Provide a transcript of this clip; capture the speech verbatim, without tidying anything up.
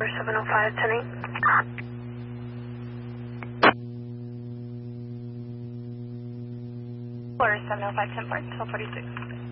seven oh five, ten eight. seven oh five, ten four, twelve forty-six.